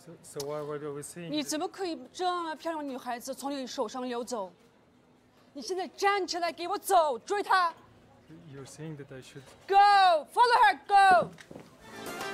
So why are we saying? 你怎么可以这么漂亮的女孩子从你手上溜走？你现在站起来，给我走，追她 You're saying that I should. ！Go, follow her, go.